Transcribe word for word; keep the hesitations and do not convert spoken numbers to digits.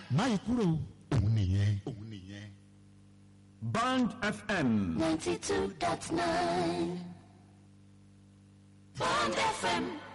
máyì kúrò òun nìyẹn òun nìyẹn. Band F M ninety-two dot nine. Band F M.